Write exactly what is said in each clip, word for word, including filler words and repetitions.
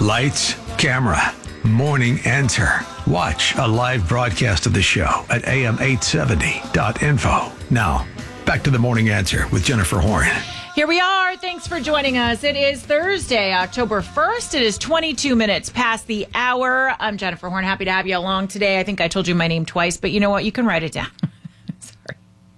Lights, camera, morning enter. Watch a live broadcast of the show at A M eight seventy dot info. Now, back to the morning answer with Jennifer Horn. Here we are. Thanks for joining us. It is Thursday, October first. It is twenty-two minutes past the hour. I'm Jennifer Horn. Happy to have you along today. I think I told you my name twice, but you know what? You can write it down. Sorry.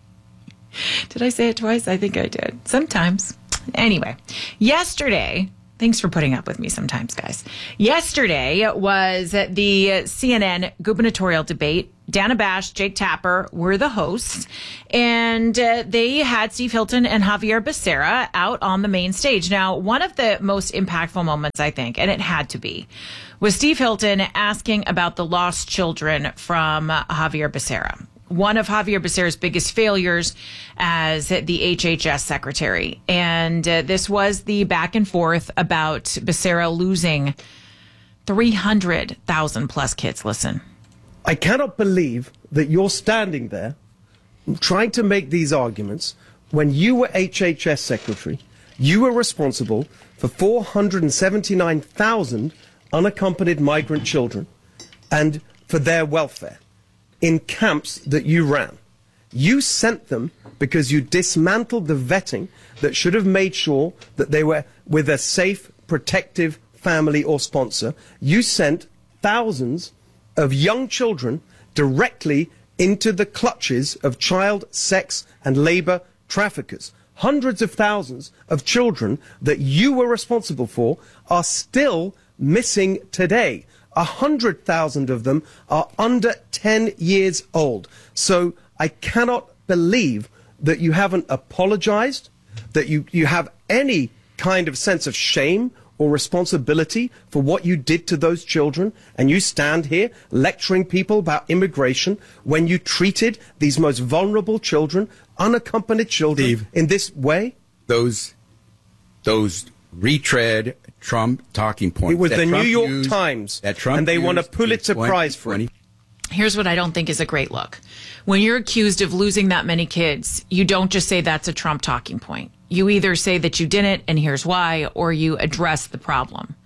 Did I say it twice? I think I did. Sometimes. Anyway, yesterday... Thanks for putting up with me sometimes, guys. Yesterday was the C N N gubernatorial debate. Dana Bash, Jake Tapper were the hosts, and uh, they had Steve Hilton and Javier Becerra out on the main stage. Now, one of the most impactful moments, I think, and it had to be, was Steve Hilton asking about the lost children from Javier Becerra. One of Javier Becerra's biggest failures as the H H S secretary. And uh, this was the back and forth about Becerra losing three hundred thousand plus kids. Listen. I cannot believe that you're standing there trying to make these arguments when you were H H S secretary. You were responsible for four hundred seventy-nine thousand unaccompanied migrant children and for their welfare. In camps that you ran. You sent them because you dismantled the vetting that should have made sure that they were with a safe, protective family or sponsor. You sent thousands of young children directly into the clutches of child, sex, and labor traffickers. Hundreds of thousands of children that you were responsible for are still missing today. A hundred thousand of them are under ten years old. So I cannot believe that you haven't apologized, that you, you have any kind of sense of shame or responsibility for what you did to those children, and you stand here lecturing people about immigration when you treated these most vulnerable children, unaccompanied children, Steve, in this way? Those, those retread Trump talking points. It was the Trump New York used, Times, that Trump and they won a Pulitzer twenty, Prize for it. Here's what I don't think is a great look. When you're accused of losing that many kids, you don't just say that's a Trump talking point. You either say that you didn't, and here's why, or you address the problem.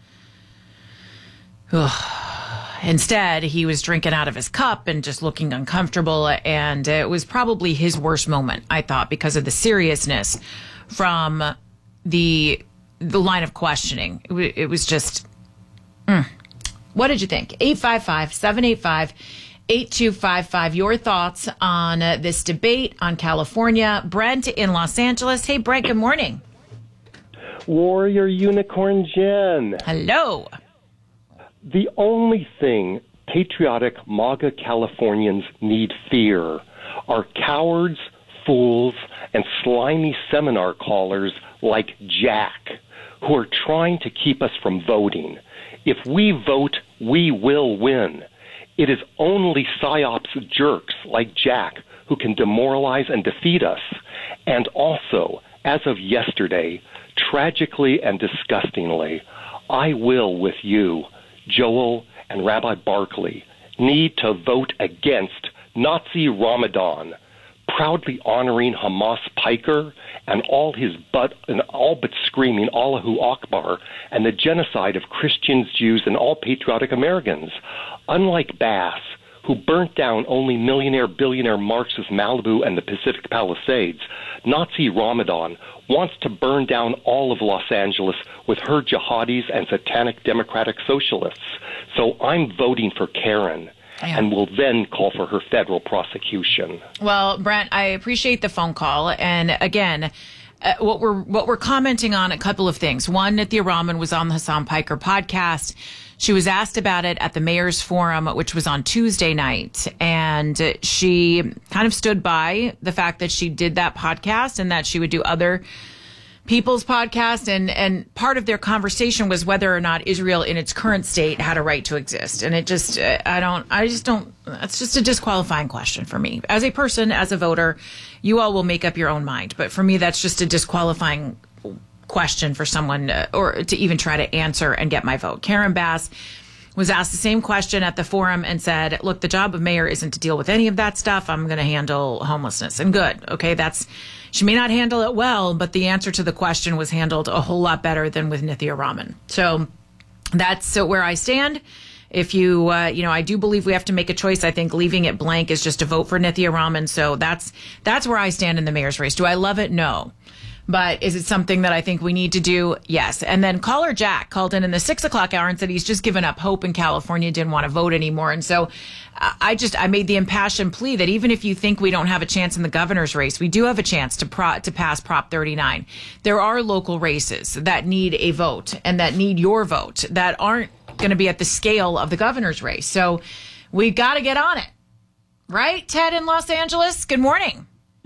Instead, he was drinking out of his cup and just looking uncomfortable, and it was probably his worst moment, I thought, because of the seriousness from the the line of questioning. It, w- it was just, mm. What did you think? eight five five, seven eight five, eight two five five. Your thoughts on uh, this debate on California. Brent in Los Angeles. Hey, Brent, good morning. Warrior Unicorn Jen. Hello. The only thing patriotic MAGA Californians need fear are cowards, fools, and slimy seminar callers like Jack, who are trying to keep us from voting. If we vote, we will win. It is only PSYOPs jerks like Jack who can demoralize and defeat us. And also, as of yesterday, tragically and disgustingly, I will, with you, Joel and Rabbi Barkley, need to vote against Nazi Ramadan, proudly honoring Hamas Piker and all his but and all but screaming Allahu Akbar and the genocide of Christians, Jews, and all patriotic Americans. Unlike Bass, who burnt down only millionaire, billionaire Marxist Malibu and the Pacific Palisades, Nazi Ramadan wants to burn down all of Los Angeles with her jihadis and satanic democratic socialists. So I'm voting for Karen. And will then call for her federal prosecution. Well, Brent, I appreciate the phone call. And again, uh, what we're what we're commenting on a couple of things. One, Nithya Raman was on the Hassan Piker podcast. She was asked about it at the Mayor's Forum, which was on Tuesday night. And she kind of stood by the fact that she did that podcast and that she would do other people's podcast, and and part of their conversation was whether or not Israel in its current state had a right to exist. And it just, I don't, I just don't, it's just a disqualifying question for me. As a person, as a voter, you all will make up your own mind. But for me, that's just a disqualifying question for someone to, or to even try to answer and get my vote. Karen Bass was asked the same question at the forum and said, look, the job of mayor isn't to deal with any of that stuff. I'm going to handle homelessness. And good. Okay, that's, she may not handle it well, but the answer to the question was handled a whole lot better than with Nithya Raman. So that's so where I stand. If you, uh, you know, I do believe we have to make a choice. I think leaving it blank is just a vote for Nithya Raman. So that's that's where I stand in the mayor's race. Do I love it? No. But is it something that I think we need to do? Yes. And then caller Jack called in in the six o'clock hour and said he's just given up hope in California, didn't want to vote anymore. And so I just, I made the impassioned plea that even if you think we don't have a chance in the governor's race, we do have a chance to pro, to pass Prop thirty-nine. There are local races that need a vote and that need your vote that aren't going to be at the scale of the governor's race. So we've got to get on it. Right, Ted in Los Angeles? Good morning.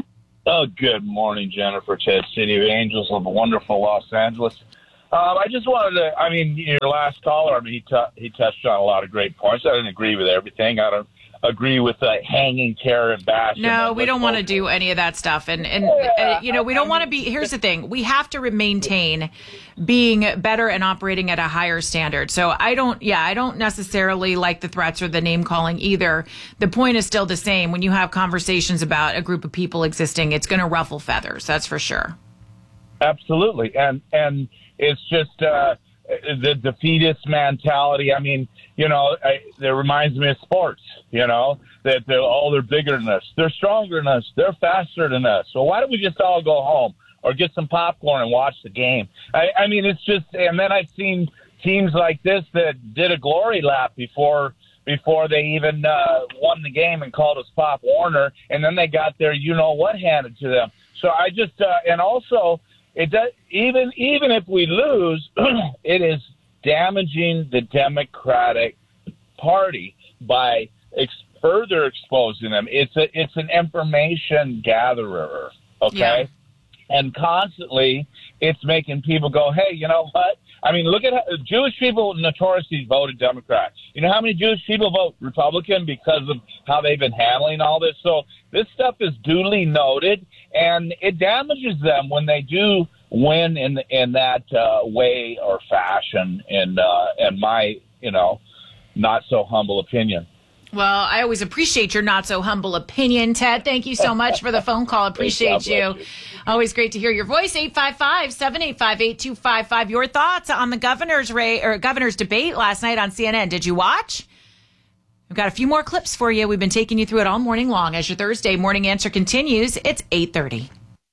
Oh, good morning, Jennifer. Ted, City of Angels of wonderful Los Angeles. Um, I just wanted to, I mean, your last caller, I mean, he, t- he touched on a lot of great points. I didn't agree with everything. I don't agree with the hanging carrot and bash. No, we don't want to do any of that stuff. And, and yeah, uh, you know, we don't want to be, here's the thing. We have to maintain being better and operating at a higher standard. So I don't, yeah, I don't necessarily like the threats or the name calling either. The point is still the same. When you have conversations about a group of people existing, it's going to ruffle feathers. That's for sure. Absolutely. And, and it's just, uh, the defeatist mentality. I mean, you know, I, it reminds me of sports, you know, that they're, oh, they're bigger than us. They're stronger than us. They're faster than us. So why don't we just all go home or get some popcorn and watch the game? I, I mean, it's just, and then I've seen teams like this that did a glory lap before before they even uh, won the game and called us Pop Warner, and then they got their you-know-what handed to them. So I just, uh, and also, it does, even even if we lose, it is damaging the Democratic Party by ex- further exposing them. It's a it's an information gatherer, okay, yeah. And constantly it's making people go, hey, you know what? I mean, look at how, Jewish people notoriously voted Democrat. You know how many Jewish people vote Republican because of how they've been handling all this? So this stuff is duly noted, and it damages them when they do win in in that uh, way or fashion. In uh, in my you know not so humble opinion. Well, I always appreciate your not so humble opinion, Ted. Thank you so much for the phone call. Appreciate you. you. Always great to hear your voice. eight five five, seven eight five, eight two five five. Your thoughts on the governor's ra- or governor's debate last night on C N N. Did you watch? We've got a few more clips for you. We've been taking you through it all morning long. As your Thursday morning answer continues, it's eight thirty.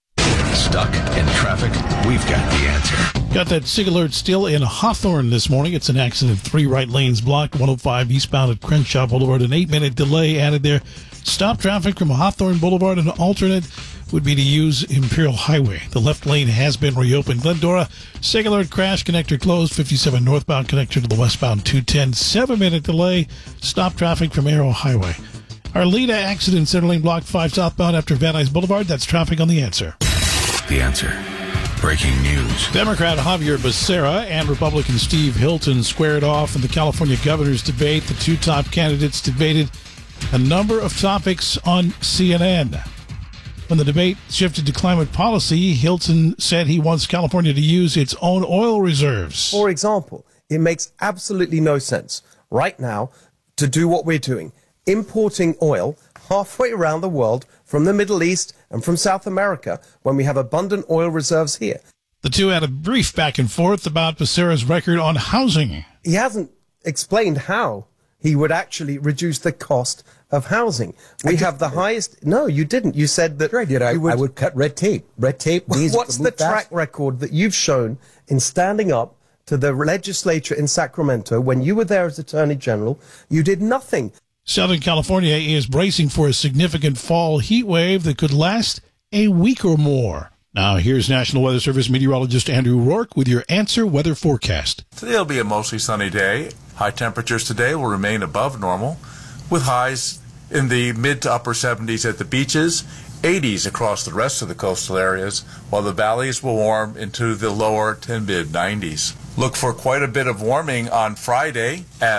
Stuck in traffic? We've got the answer. Got that SIG alert still in Hawthorne this morning. It's an accident. Three right lanes blocked. one oh five eastbound at Crenshaw Boulevard. An eight-minute delay added there. Stop traffic from Hawthorne Boulevard. An alternate would be to use Imperial Highway. The left lane has been reopened. Glendora, SIG alert crash connector closed. fifty-seven northbound connector to the westbound two ten. Seven-minute delay. Stop traffic from Arrow Highway. Arleta accident. Center lane blocked. Five southbound after Van Nuys Boulevard. That's traffic on The Answer. The Answer. Breaking news. Democrat Javier Becerra and Republican Steve Hilton squared off in the California governor's debate. The two top candidates debated a number of topics on C N N. When the debate shifted to climate policy, Hilton said he wants California to use its own oil reserves. For example, it makes absolutely no sense right now to do what we're doing, importing oil halfway around the world from the Middle East and from South America when we have abundant oil reserves here. The two had a brief back and forth about Becerra's record on housing. He hasn't explained how he would actually reduce the cost of housing. We have the highest... No, you didn't. You said that... Sure I did. I would, I would cut red tape. Red tape means... What's the track record that you've shown in standing up to the legislature in Sacramento when you were there as Attorney General? You did nothing. Southern California is bracing for a significant fall heat wave that could last a week or more. Now, here's National Weather Service meteorologist Andrew Rourke with your Answer Weather Forecast. Today will be a mostly sunny day. High temperatures today will remain above normal, with highs in the mid to upper seventies at the beaches, eighties across the rest of the coastal areas, while the valleys will warm into the lower to mid nineties. Look for quite a bit of warming on Friday as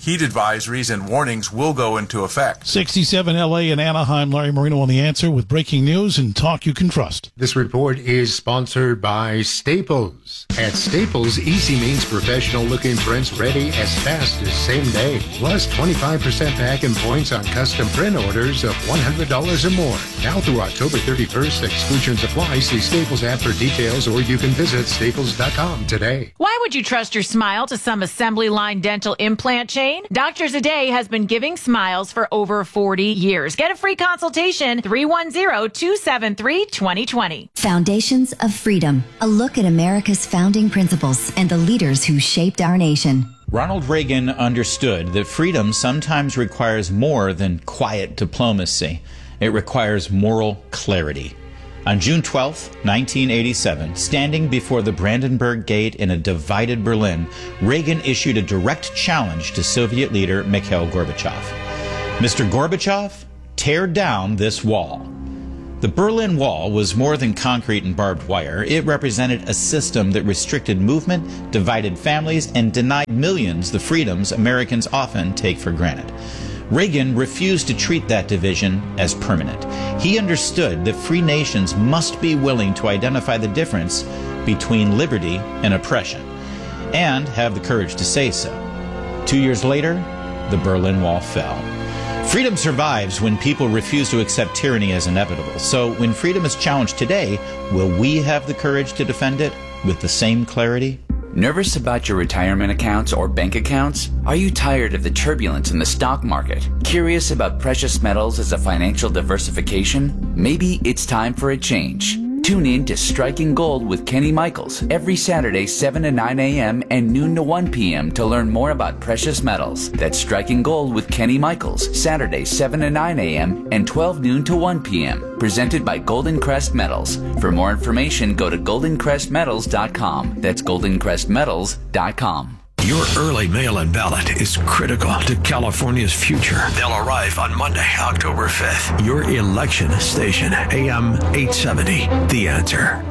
heat advisories and warnings will go into effect. sixty-seven L A and Anaheim. Larry Marino on The Answer with breaking news and talk you can trust. This report is sponsored by Staples. At Staples, easy means professional-looking prints ready as fast as same day. Plus twenty-five percent back in points on custom print orders of one hundred dollars or more. Now through October thirty-first, exclusions apply. See Staples app for details, or you can visit staples dot com today. Why would you trust your smile to some assembly line dental implant chain? Doctors A Day has been giving smiles for over forty years. Get a free consultation, three one zero, two seven three, two zero two zero. Foundations of Freedom, a look at America's founding principles and the leaders who shaped our nation. Ronald Reagan understood that freedom sometimes requires more than quiet diplomacy. It requires moral clarity. On June twelfth, nineteen eighty-seven, standing before the Brandenburg Gate in a divided Berlin, Reagan issued a direct challenge to Soviet leader Mikhail Gorbachev. Mister Gorbachev, tear down this wall. The Berlin Wall was more than concrete and barbed wire. It represented a system that restricted movement, divided families, and denied millions the freedoms Americans often take for granted. Reagan refused to treat that division as permanent. He understood that free nations must be willing to identify the difference between liberty and oppression, and have the courage to say so. Two years later, the Berlin Wall fell. Freedom survives when people refuse to accept tyranny as inevitable. So when freedom is challenged today, will we have the courage to defend it with the same clarity? Nervous about your retirement accounts or bank accounts? Are you tired of the turbulence in the stock market? Curious about precious metals as a financial diversification? Maybe it's time for a change. Tune in to Striking Gold with Kenny Michaels every Saturday, seven to nine a.m. and noon to one p.m. to learn more about precious metals. That's Striking Gold with Kenny Michaels, Saturday, seven to nine a.m. and twelve noon to one p.m. Presented by Golden Crest Metals. For more information, go to golden crest metals dot com. That's golden crest metals dot com. Your early mail-in ballot is critical to California's future. They'll arrive on Monday, October fifth. Your election station, A M eight seventy, The Answer.